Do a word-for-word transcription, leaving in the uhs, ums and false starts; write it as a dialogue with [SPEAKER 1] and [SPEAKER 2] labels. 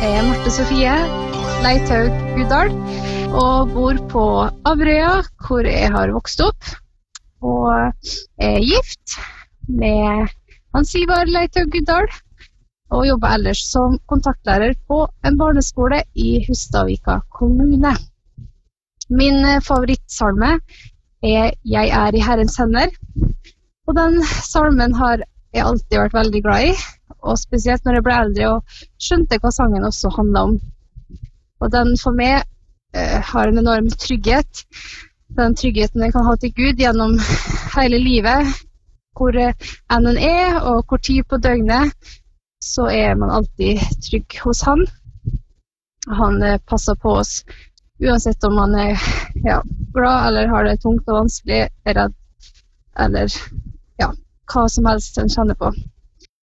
[SPEAKER 1] er Marte Sofie Leithaug Guddal og bor på Averøya, hvor jeg har vokst opp, og er gift med Hans Ivar Leithaug Guddal, og jobber ellers som kontaktlærer på en barneskole i Hustadvika kommune. Min favorittsalme er «Jeg er i Herrens hender», og den salmen har jeg alltid vært veldig glad i, og spesielt når jeg ble eldre og skjønte hva sangen også handlet om. Og den for meg eh, har en enorm trygghet, den tryggheten jeg kan ha til Gud gjennom hele livet, hvor enn en er og hvor tid på døgnet, så er man alltid trygg hos han. Han eh, passer på oss, uansett om man er ja, glad eller har det tungt og vanskelig, er redd, eller ja, hva som helst en kjenner på.